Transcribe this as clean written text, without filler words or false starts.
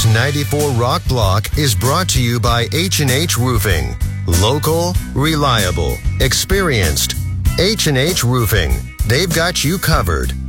94 Rock Block is brought to you by H&H Roofing. Local, reliable, experienced. H&H Roofing. They've got you covered.